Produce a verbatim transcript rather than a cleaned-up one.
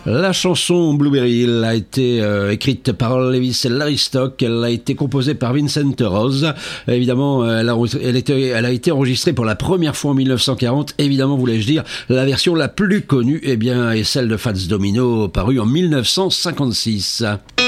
La chanson Blueberry elle a été euh, écrite par Lewis et Larry Stock. Elle a été composée par Vincent Rose. Évidemment, elle a, elle, était, elle a été enregistrée pour la première fois en mille neuf cent quarante. Évidemment, voulais-je dire, la version la plus connue, eh bien, est celle de Fats Domino, parue en mille neuf cent cinquante-six.